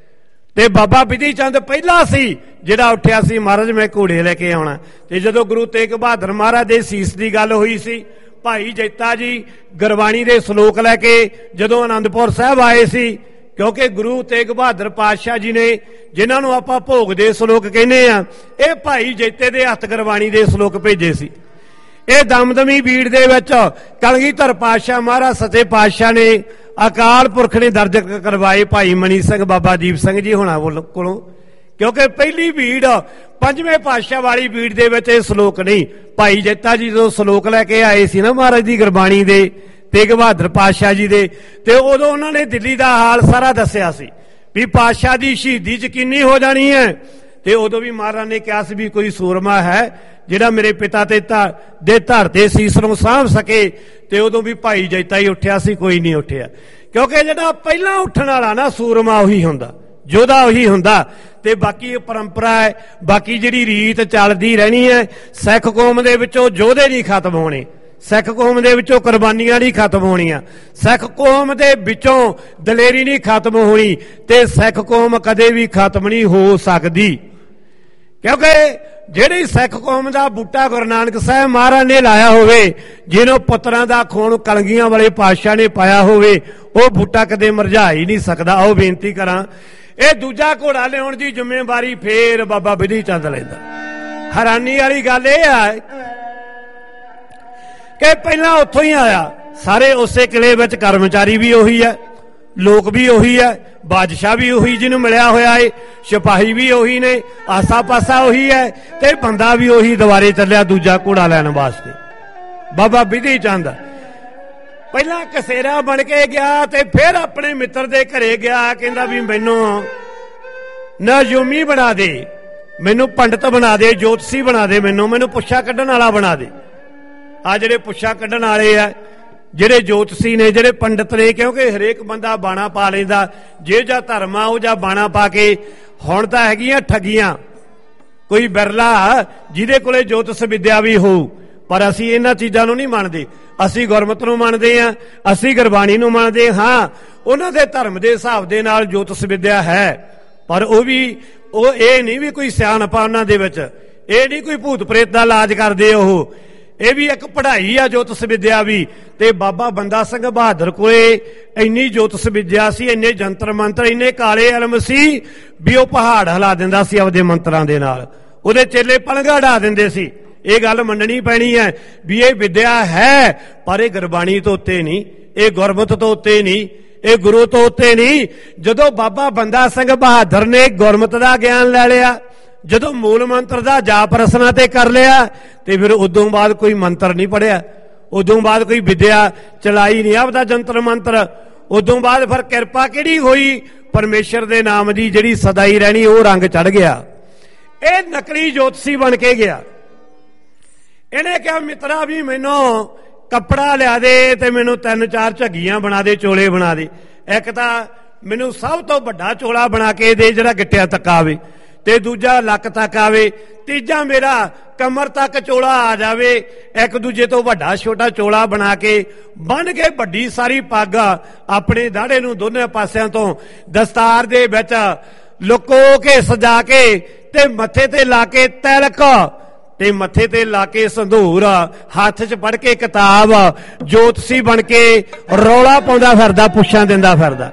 ਤੇ ਬਾਬਾ ਬਿਧੀ ਚੰਦ ਪਹਿਲਾ ਸੀ ਜਿਹੜਾ ਉੱਠਿਆ ਸੀ ਮਹਾਰਾਜ ਮੈਂ ਘੋੜੇ ਲੈ ਕੇ ਆਉਣਾ। ਤੇ ਜਦੋਂ ਗੁਰੂ ਤੇਗ ਬਹਾਦਰ ਮਹਾਰਾਜ ਦੇ ਸੀਸ ਦੀ ਗੱਲ ਹੋਈ ਸੀ, ਭਾਈ ਜੈਤਾ ਜੀ ਗੁਰਬਾਣੀ ਦੇ ਸ਼ਲੋਕ ਲੈ ਕੇ ਜਦੋਂ ਆਨੰਦਪੁਰ ਸਾਹਿਬ ਆਏ ਸੀ, ਕਿਉਂਕਿ ਗੁਰੂ ਤੇਗ ਬਹਾਦਰ ਪਾਤਸ਼ਾਹ ਜੀ ਨੇ ਜਿਨ੍ਹਾਂ ਨੂੰ ਆਪਾਂ ਭੋਗ ਦੇ ਸ਼ਲੋਕ ਕਹਿੰਦੇ ਆ, ਇਹ ਭਾਈ ਜੈਤੇ ਦੇ ਹੱਥ ਗੁਰਬਾਣੀ ਦੇ ਸ਼ਲੋਕ ਭੇਜੇ ਸੀ। ਇਹ ਦਮਦਮੀ ਬੀੜ ਦੇ ਵਿੱਚ ਕਲਗੀਧਰ ਪਾਤਸ਼ਾਹ ਮਹਾਰਾਜ ਸੱਚੇ ਪਾਤਸ਼ਾਹ ਨੇ ਅਕਾਲ ਪੁਰਖ ਨੇ ਦਰਜ ਕਰਵਾਏ ਭਾਈ ਮਣੀ ਸਿੰਘ ਬਾਬਾ ਦੀਪ ਸਿੰਘ ਜੀ ਹੋਣਾ ਕੋਲੋਂ, ਕਿਉਂਕਿ ਪਹਿਲੀ ਬੀੜ ਪੰਜਵੇਂ ਪਾਤਸ਼ਾਹ ਵਾਲੀ ਬੀੜ ਦੇ ਵਿੱਚ ਇਹ ਸ਼ਲੋਕ ਨਹੀਂ। ਭਾਈ ਜੈਤਾ ਜੀ ਜਦੋਂ ਸ਼ਲੋਕ ਲੈ ਕੇ ਆਏ ਸੀ ਨਾ ਮਹਾਰਾਜ ਦੀ ਗੁਰਬਾਣੀ ਦੇ ਤੇਗ ਬਹਾਦਰ ਪਾਤਸ਼ਾਹ ਜੀ ਦੇ, ਤੇ ਉਦੋਂ ਉਹਨਾਂ ਨੇ ਦਿੱਲੀ ਦਾ ਹਾਲ ਸਾਰਾ ਦੱਸਿਆ ਸੀ ਵੀ ਪਾਤਸ਼ਾਹ ਦੀ ਸ਼ਹੀਦੀ ਯਕੀਨੀ ਹੋ ਜਾਣੀ ਹੈ। ਤੇ ਉਦੋਂ ਵੀ ਮਹਾਰਾਜ ਨੇ ਕਿਹਾ ਸੀ ਵੀ ਕੋਈ ਸੂਰਮਾ ਹੈ ਜਿਹੜਾ ਮੇਰੇ ਪਿਤਾ ਤੇ ਦੇ ਧਰ ਤੇ ਸੀਸ ਨੂੰ ਸਾਂਭ ਸਕੇ, ਤੇ ਉਦੋਂ ਵੀ ਭਾਈ ਜੈਤਾ ਹੀ ਉੱਠਿਆ ਸੀ, ਕੋਈ ਨਹੀਂ ਉੱਠਿਆ, ਕਿਉਂਕਿ ਜਿਹੜਾ ਪਹਿਲਾਂ ਉੱਠਣ ਵਾਲਾ ਨਾ ਸੂਰਮਾ ਉਹੀ ਹੁੰਦਾ, ਯੋਧਾ ਉਹੀ ਹੁੰਦਾ। ਤੇ ਬਾਕੀ ਪਰੰਪਰਾ ਹੈ, ਬਾਕੀ ਜਿਹੜੀ ਰੀਤ ਚੱਲਦੀ ਰਹਿਣੀ ਹੈ। ਸਿੱਖ ਕੌਮ ਦੇ ਵਿੱਚੋਂ ਯੋਧੇ ਨਹੀਂ ਖਤਮ ਹੋਣੇ, ਸਿੱਖ ਕੌਮ ਦੇ ਵਿੱਚੋਂ ਕੁਰਬਾਨੀਆਂ ਨਹੀਂ ਖਤਮ ਹੋਣੀਆਂ, ਸਿੱਖ ਕੌਮ ਦੇ ਵਿੱਚੋਂ ਦਲੇਰੀ ਨਹੀਂ ਖਤਮ ਹੋਣੀ, ਤੇ ਸਿੱਖ ਕੌਮ ਕਦੇ ਵੀ ਖਤਮ ਨਹੀਂ ਹੋ ਸਕਦੀ, ਕਿਉਂਕਿ ਜਿਹੜੀ ਸਿੱਖ ਕੌਮ ਦਾ ਬੂਟਾ ਗੁਰੂ ਨਾਨਕ ਸਾਹਿਬ ਮਹਾਰਾਜ ਨੇ ਲਾਇਆ ਹੋਵੇ, ਜਿਹਨੂੰ ਪੁੱਤਰਾਂ ਦਾ ਖੂਨ ਕਲਗੀਆਂ ਵਾਲੇ ਪਾਤਸ਼ਾਹ ਨੇ ਪਾਇਆ ਹੋਵੇ, ਉਹ ਬੂਟਾ ਕਦੇ ਮੁਰਝਾ ਹੀ ਨਹੀਂ ਸਕਦਾ। ਆਓ ਬੇਨਤੀ ਕਰਾਂ, ਇਹ ਦੂਜਾ ਘੋੜਾ ਲਿਆਉਣ ਦੀ ਜ਼ਿੰਮੇਵਾਰੀ ਫੇਰ ਬਾਬਾ ਬਿਧੀ ਚੰਦ ਲੈਂਦਾ। ਹੈਰਾਨੀ ਵਾਲੀ ਗੱਲ ਇਹ ਹੈ ਕਿ ਪਹਿਲਾਂ ਉੱਥੋਂ ਹੀ ਆਇਆ, ਸਾਰੇ ਉਸੇ ਕਿਲੇ ਵਿੱਚ ਕਰਮਚਾਰੀ ਵੀ ਉਹੀ ਹੈ, ਲੋਕ ਵੀ ਉਹੀ ਹੈ, ਬਾਦਸ਼ਾਹ ਵੀ ਉਹੀ ਜਿਹਨੂੰ ਮਿਲਿਆ ਹੋਇਆ ਏ, ਸਿਪਾਹੀ ਵੀ ਉਹੀ ਨੇ, ਆਸਾ ਪਾਸਾ ਉਹੀ ਹੈ, ਤੇ ਬੰਦਾ ਵੀ ਉਹੀ ਦੁਬਾਰੇ ਚੱਲਿਆ ਦੂਜਾ ਘੋੜਾ ਲੈਣ ਵਾਸਤੇ। ਬਾਬਾ ਬਿਧੀ ਚੰਦ ਪਹਿਲਾਂ ਕਸੇਰਾ ਬਣ ਕੇ ਗਿਆ ਤੇ ਫਿਰ ਆਪਣੇ ਮਿੱਤਰ ਦੇ ਘਰੇ ਗਿਆ। ਕਹਿੰਦਾ ਵੀ ਮੈਨੂੰ ਨਜੂਮੀ ਬਣਾ ਦੇ, ਮੈਨੂੰ ਪੰਡਤ ਬਣਾ ਦੇ, ਜੋਤਸੀ ਬਣਾ ਦੇ, ਮੈਨੂੰ ਮੈਨੂੰ ਪੁੱਛਾ ਕੱਢਣ ਵਾਲਾ ਬਣਾ ਦੇ। ਆ ਜਿਹੜੇ ਪੁੱਛਾ ਕੱਢਣ ਵਾਲੇ ਆ, ਜਿਹੜੇ ਜੋਤਸੀ ਨੇ, ਜਿਹੜੇ ਪੰਡਤ ਨੇ, ਕਿਉਂਕਿ ਹਰੇਕ ਬੰਦਾ ਬਾਣਾ ਪਾ ਲੈਂਦਾ, ਜੇ ਜਾਂ ਧਰਮ ਆ ਉਹ ਜਾਂ ਬਾਣਾ ਪਾ ਕੇ। ਹੁਣ ਤਾਂ ਹੈਗੀਆਂ ਠੱਗੀਆਂ, ਕੋਈ ਬਿਰਲਾ ਜਿਹਦੇ ਕੋਲੇ ਜੋਤਿਸ਼ ਵਿਦਿਆ ਵੀ ਹੋਊ, ਪਰ ਅਸੀਂ ਇਹਨਾਂ ਚੀਜ਼ਾਂ ਨੂੰ ਨਹੀਂ ਮੰਨਦੇ। ਅਸੀਂ ਗੁਰਮਤਿ ਨੂੰ ਮੰਨਦੇ ਹਾਂ, ਅਸੀਂ ਗੁਰਬਾਣੀ ਨੂੰ ਮੰਨਦੇ ਹਾਂ। ਉਹਨਾਂ ਦੇ ਧਰਮ ਦੇ ਹਿਸਾਬ ਦੇ ਨਾਲ ਜੋਤਿਸ਼ ਵਿਦਿਆ ਹੈ, ਪਰ ਉਹ ਵੀ ਉਹ ਇਹ ਨਹੀਂ ਵੀ ਕੋਈ ਸਿਆਣਪਾ ਉਹਨਾਂ ਦੇ ਵਿੱਚ, ਇਹ ਨਹੀਂ ਕੋਈ ਭੂਤ ਪ੍ਰੇਤ ਦਾ ਇਲਾਜ ਕਰਦੇ ਉਹ, ਇਹ ਵੀ ਇੱਕ ਪੜ੍ਹਾਈ ਆ ਜੋਤਿਸ਼ ਵਿਦਿਆ ਵੀ। ਤੇ ਬਾਬਾ ਬੰਦਾ ਸਿੰਘ ਬਹਾਦਰ ਕੋਲੇ ਇੰਨੀ ਜੋਤਿਸ਼ ਵਿਦਿਆ ਸੀ, ਇੰਨੇ ਜੰਤਰ ਮੰਤਰ, ਇੰਨੇ ਕਾਲੇ ਇਲਮ ਸੀ ਵੀ ਉਹ ਪਹਾੜ ਹਿਲਾ ਦਿੰਦਾ ਸੀ ਆਪਦੇ ਮੰਤਰਾਂ ਦੇ ਨਾਲ। ਉਹਦੇ ਚੇਲੇ ਪਲੰਘਾਂ ਢਾ ਦਿੰਦੇ ਸੀ। ਇਹ ਗੱਲ ਮੰਨਣੀ ਪੈਣੀ ਹੈ ਵੀ ਇਹ ਵਿਦਿਆ ਹੈ, ਪਰ ਇਹ ਗੁਰਬਾਣੀ ਤੋਂ ਉੱਤੇ ਨਹੀਂ, ਇਹ ਗੁਰਮਤਿ ਤੋਂ ਉੱਤੇ ਨਹੀਂ, ਇਹ ਗੁਰੂ ਤੋਂ ਉੱਤੇ ਨਹੀਂ। ਜਦੋਂ ਬਾਬਾ ਬੰਦਾ ਸਿੰਘ ਬਹਾਦਰ ਨੇ ਗੁਰਮਤਿ ਦਾ ਗਿਆਨ ਲੈ ਲਿਆ, ਜਦੋਂ ਮੂਲ ਮੰਤਰ ਦਾ ਜਾਪ ਰਸਨਾ ਤੇ ਕਰ ਲਿਆ, ਤੇ ਫਿਰ ਉਦੋਂ ਬਾਅਦ ਕੋਈ ਮੰਤਰ ਨਹੀਂ ਪੜਿਆ, ਉਦੋਂ ਬਾਅਦ ਕੋਈ ਵਿਦਿਆ ਚਲਾਈ ਨਹੀਂ ਆਪਦਾ ਜੰਤਰ ਮੰਤਰ। ਉਦੋਂ ਬਾਅਦ ਫਿਰ ਕਿਰਪਾ ਕਿਹੜੀ ਹੋਈ? ਪਰਮੇਸ਼ਰ ਦੇ ਨਾਮ ਦੀ ਜਿਹੜੀ ਸਦਾ ਹੀ ਰਹਿਣੀ, ਉਹ ਰੰਗ ਚੜ ਗਿਆ। ਇਹ ਨਕਲੀ ਜੋਤਸੀ ਬਣ ਕੇ ਗਿਆ। ਇਹਨੇ ਕਿਹਾ ਮਿੱਤਰਾ ਵੀ ਮੈਨੂੰ ਕੱਪੜਾ ਲਿਆ ਦੇ ਤੇ ਮੈਨੂੰ ਤਿੰਨ ਚਾਰ ਝੱਗੀਆਂ ਬਣਾ ਦੇ, ਚੋਲੇ ਬਣਾ ਦੇ। ਇੱਕ ਤਾਂ ਮੈਨੂੰ ਸਭ ਤੋਂ ਵੱਡਾ ਚੋਲਾ ਬਣਾ ਕੇ ਦੇ ਜਿਹੜਾ ਗਿੱਟਿਆਂ ਤੱਕ ਆਵੇ, ਤੇ ਦੂਜਾ ਲੱਕ ਤੱਕ ਆਵੇ, ਤੀਜਾ ਮੇਰਾ ਕਮਰ ਤੱਕ ਚੋਲਾ ਆ ਜਾਵੇ। ਇੱਕ ਦੂਜੇ ਤੋਂ ਵੱਡਾ ਛੋਟਾ ਚੋਲਾ ਬਣਾ ਕੇ ਬੰਨ ਕੇ ਵੱਡੀ ਸਾਰੀ ਪੱਗ ਆਪਣੇ ਦਾੜੇ ਨੂੰ ਦੋਨੇ ਪਾਸਿਆਂ ਤੋਂ ਦਸਤਾਰ ਦੇ ਵਿੱਚ ਲੁਕੋ ਕੇ ਸਜਾ ਕੇ, ਤੇ ਮੱਥੇ ਤੇ ਲਾ ਕੇ ਤਿਲਕ, ਤੇ ਮੱਥੇ ਤੇ ਲਾ ਕੇ ਸੰਧੂਰ, ਹੱਥ 'ਚ ਫੜ ਕੇ ਕਿਤਾਬ, ਜੋਤਸੀ ਬਣ ਕੇ ਰੌਲਾ ਪਾਉਂਦਾ ਫਿਰਦਾ, ਪੁੱਛਾਂ ਦਿੰਦਾ ਫਿਰਦਾ।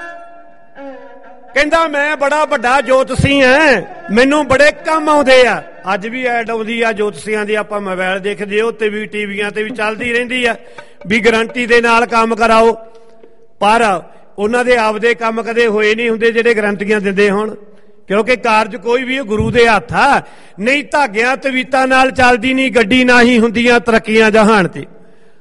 ਕਹਿੰਦਾ ਮੈਂ ਬੜਾ ਵੱਡਾ ਜੋਤਸੀ ਐ, ਮੈਨੂੰ ਬੜੇ ਕੰਮ ਆਉਂਦੇ ਆ। ਅੱਜ ਵੀ ਐਡ ਆਉਂਦੀ ਆ ਜੋਤਸੀਆਂ ਦੀ, ਆਪਾਂ ਮੋਬਾਈਲ ਦੇਖਦੇ ਹੋ ਤੇ ਵੀ ਟੀਵੀਆਂ ਤੇ ਵੀ ਚੱਲਦੀ ਰਹਿੰਦੀ ਆ ਵੀ ਗਰੰਟੀ ਦੇ ਨਾਲ ਕੰਮ ਕਰਾਓ, ਪਰ ਉਹਨਾਂ ਦੇ ਆਪਦੇ ਕੰਮ ਕਦੇ ਹੋਏ ਨਹੀਂ ਹੁੰਦੇ ਜਿਹੜੇ ਗਰੰਟੀਆਂ ਦਿੰਦੇ ਹੋਣ, ਕਿਉਂਕਿ ਕਾਰਜ ਕੋਈ ਵੀ ਗੁਰੂ ਦੇ ਹੱਥ ਆ। ਨਹੀਂ ਧਾਗਿਆਂ ਤਵੀਤਾਂ ਨਾਲ ਚੱਲਦੀ ਨਹੀਂ ਗੱਡੀ, ਨਾ ਹੀ ਹੁੰਦੀਆਂ ਤਰੱਕੀਆਂ ਜਹਾਨ ਤੇ।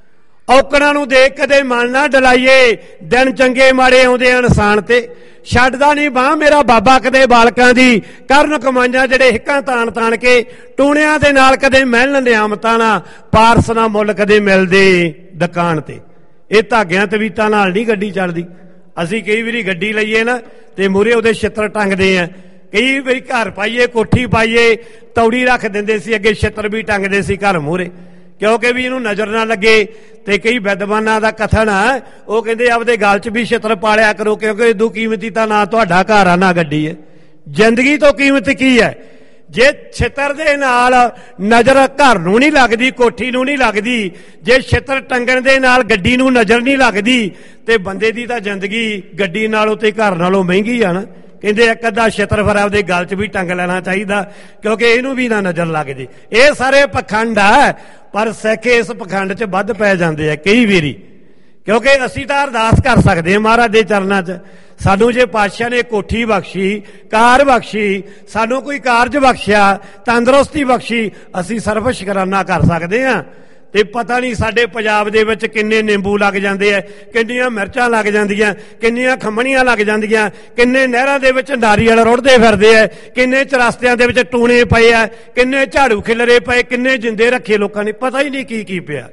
ਔਕੜਾਂ ਨੂੰ ਦੇਖ ਕਦੇ ਮਨ ਨਾ ਡਲਾਈਏ, ਦਿਨ ਚੰਗੇ ਮਾੜੇ ਆਉਂਦੇ ਆ ਇਨਸਾਨ ਤੇ। ਛੱਡਦਾ ਨਹੀਂ ਬਾਹ ਮੇਰਾ ਬਾਬਾ ਕਦੇ ਬਾਲਕਾਂ ਦੀ, ਕਰਨ ਕਮਾਈਆਂ ਜਿਹੜੇ ਹਿੱਕਾਂ ਤਾਣ ਤਾਣ ਕੇ, ਟੂਣਿਆਂ ਦੇ ਨਾਲ ਕਦੇ ਮਿਲਣ ਨਿਆਮਤਾਂ ਨਾ, ਪਾਰਸ ਨਾ ਮੁੱਲ ਕਦੇ ਮਿਲਦੇ ਦੁਕਾਨ ਤੇ। ਇਹ ਧਾਗਿਆਂ ਤਵੀਤਾਂ ਨਾਲ ਨਹੀਂ ਗੱਡੀ ਚੱਲਦੀ। ਅਸੀਂ ਕਈ ਵਾਰੀ ਗੱਡੀ ਲਈਏ ਨਾ ਤੇ ਮੂਹਰੇ ਉਹਦੇ ਛਿੱਤਰ ਟੰਗਦੇ ਆ, ਕਈ ਵਾਰੀ ਘਰ ਪਾਈਏ, ਕੋਠੀ ਪਾਈਏ, ਤੌੜੀ ਰੱਖ ਦਿੰਦੇ ਸੀ, ਅੱਗੇ ਛਿੱਤਰ ਵੀ ਟੰਗਦੇ ਸੀ ਘਰ ਮੂਹਰੇ, ਕਿਉਂਕਿ ਵੀ ਇਹਨੂੰ ਨਜ਼ਰ ਨਾ ਲੱਗੇ। ਤੇ ਕਈ ਵਿਦਵਾਨਾਂ ਦਾ ਕਥਨ ਆ, ਉਹ ਕਹਿੰਦੇ ਆਪਦੇ ਗਲ 'ਚ ਵੀ ਛਿੱਤਰ ਪਾਲਿਆ ਕਰੋ, ਕਿਉਂਕਿ ਇਦੋਂ ਕੀਮਤੀ ਤਾਂ ਨਾ ਤੁਹਾਡਾ ਘਰ ਆ ਨਾ ਗੱਡੀ ਹੈ। ਜ਼ਿੰਦਗੀ ਤੋਂ ਕੀਮਤ ਕੀ ਹੈ? ਜੇ ਛਿੱਤਰ ਦੇ ਨਾਲ ਨਜ਼ਰ ਘਰ ਨੂੰ ਨਹੀਂ ਲੱਗਦੀ, ਕੋਠੀ ਨੂੰ ਨਹੀਂ ਲੱਗਦੀ, ਜੇ ਛਿੱਤਰ ਟੰਗਣ ਦੇ ਨਾਲ ਗੱਡੀ ਨੂੰ ਨਜ਼ਰ ਨਹੀਂ ਲੱਗਦੀ, ਤੇ ਬੰਦੇ ਦੀ ਤਾਂ ਜ਼ਿੰਦਗੀ ਗੱਡੀ ਨਾਲੋਂ ਤੇ ਘਰ ਨਾਲੋਂ ਮਹਿੰਗੀ ਆ ਨਾ। ਕਹਿੰਦੇ ਇੱਕ ਅੱਧਾ ਛਿੱਤਰ ਫਿਰ ਆਪਦੇ ਗਲ 'ਚ ਵੀ ਟੰਗ ਲੈਣਾ ਚਾਹੀਦਾ, ਕਿਉਂਕਿ ਇਹਨੂੰ ਵੀ ਨਾ ਨਜ਼ਰ ਲੱਗ ਜੇ। ਇਹ ਸਾਰੇ ਪਖੰਡ ਆ, ਪਰ ਸਿੱਖ ਇਸ ਪਖੰਡ 'ਚ ਵੱਧ ਪੈ ਜਾਂਦੇ ਆ ਕਈ ਵਾਰੀ, ਕਿਉਂਕਿ ਅਸੀਂ ਤਾਂ ਅਰਦਾਸ ਕਰ ਸਕਦੇ ਹਾਂ ਮਹਾਰਾਜ ਦੇ ਚਰਨਾਂ 'ਚ। ਸਾਨੂੰ ਜੇ ਪਾਤਸ਼ਾਹ ਨੇ ਕੋਠੀ ਬਖਸ਼ੀ, ਕਾਰ ਬਖਸ਼ੀ, ਸਾਨੂੰ ਕੋਈ ਕਾਰਜ ਬਖਸ਼ਿਆ, ਤੰਦਰੁਸਤੀ ਬਖਸ਼ੀ, ਅਸੀਂ ਸਰਬ ਸ਼ੁਕਰਾਨਾ ਕਰ ਸਕਦੇ ਹਾਂ। ਤੇ ਪਤਾ ਨਹੀਂ ਸਾਡੇ ਪੰਜਾਬ ਦੇ ਵਿੱਚ ਕਿੰਨੇ ਨਿੰਬੂ ਲੱਗ ਜਾਂਦੇ ਆ, ਕਿੰਨੀਆਂ ਮਿਰਚਾਂ ਲੱਗ ਜਾਂਦੀਆਂ, ਕਿੰਨੀਆਂ ਖੰਮਣੀਆਂ ਲੱਗ ਜਾਂਦੀਆਂ, ਕਿੰਨੇ ਨਹਿਰਾਂ ਦੇ ਵਿੱਚ ਨਾਰੀਅਲ ਰੁੜਦੇ ਫਿਰਦੇ ਆ, ਕਿੰਨੇ ਚਰਸਤਿਆਂ ਦੇ ਵਿੱਚ ਟੂਣੇ ਪਏ ਆ, ਕਿੰਨੇ ਝਾੜੂ ਖਿਲਰੇ ਪਏ, ਕਿੰਨੇ ਜਿੰਦੇ ਰੱਖੇ ਲੋਕਾਂ ਨੇ, ਪਤਾ ਹੀ ਨਹੀਂ ਕੀ ਕੀ ਪਿਆ।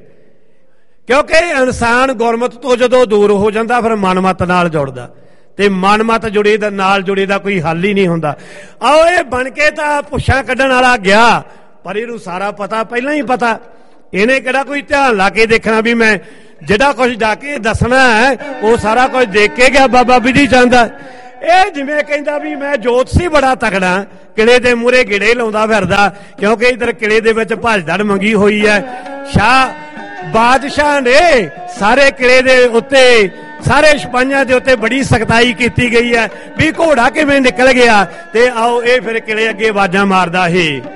ਕਿਉਂਕਿ ਇਨਸਾਨ ਗੁਰਮਤਿ ਤੋਂ ਜਦੋਂ ਦੂਰ ਹੋ ਜਾਂਦਾ ਫਿਰ ਮਨਮਤ ਨਾਲ ਜੁੜਦਾ, ਤੇ ਮਨਮਤ ਜੁੜੇ ਦਾ ਨਾਲ ਜੁੜੇ ਦਾ ਕੋਈ ਹੱਲ ਹੀ ਨਹੀਂ ਹੁੰਦਾ। ਆਓ ਇਹ ਬਣ ਕੇ ਤਾਂ ਪੁੱਛਾਂ ਕੱਢਣ ਵਾਲਾ ਗਿਆ, ਪਰ ਇਹਨੂੰ ਸਾਰਾ ਪਤਾ ਪਹਿਲਾਂ ਹੀ ਪਤਾ। ਇਹਨੇ ਕਿਹੜਾ ਕੋਈ ਧਿਆਨ ਲਾ ਕੇ ਦੇਖਣਾ ਵੀ ਮੈਂ ਜਿਹੜਾ ਕੁਝ ਜਾ ਕੇ ਦੱਸਣਾ ਹੈ ਉਹ ਸਾਰਾ ਕੁਝ ਦੇਖ ਕੇ ਗਿਆ ਬਾਬਾ ਬਿਧੀ ਚੰਦ। ਇਹ ਜਿਵੇਂ ਕਹਿੰਦਾ ਵੀ ਮੈਂ ਜੋਤਸੀ ਬੜਾ ਤਕੜਾ, ਕਿਲੇ ਦੇ ਮੂਹਰੇ ਗਿੜੇ ਲਾਉਂਦਾ ਫਿਰਦਾ, ਕਿਉਂਕਿ ਇਧਰ ਕਿਲੇ ਦੇ ਵਿੱਚ ਭਜਦੜ ਮੰਗੀ ਹੋਈ ਹੈ। ਸ਼ਾਹ ਬਾਦਸ਼ਾਹ ਨੇ ਸਾਰੇ ਕਿਲੇ ਦੇ ਉੱਤੇ, ਸਾਰੇ ਸਿਪਾਹੀਆਂ ਦੇ ਉੱਤੇ ਬੜੀ ਸਖਤਾਈ ਕੀਤੀ ਗਈ ਹੈ ਵੀ ਘੋੜਾ ਕਿਵੇਂ ਨਿਕਲ ਗਿਆ। ਤੇ ਆਓ ਇਹ ਫਿਰ ਕਿਲੇ ਅੱਗੇ ਆਵਾਜ਼ਾਂ ਮਾਰਦਾ ਸੀ।